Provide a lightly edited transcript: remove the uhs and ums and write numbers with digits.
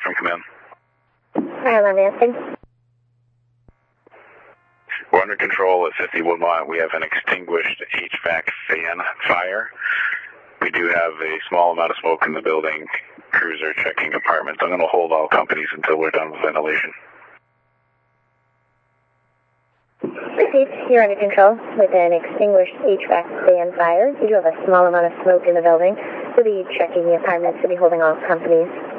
from command. Fire alarm asking. We're under control at 50 Woodmont. We have an extinguished HVAC fan fire. We do have a small amount of smoke in the building. Crews are checking apartments. I'm going to hold all companies until we're done with ventilation. Received. You're under control with an extinguished HVAC fan fire. You do have a small amount of smoke in the building. We'll be checking the apartments. We'll be holding all companies.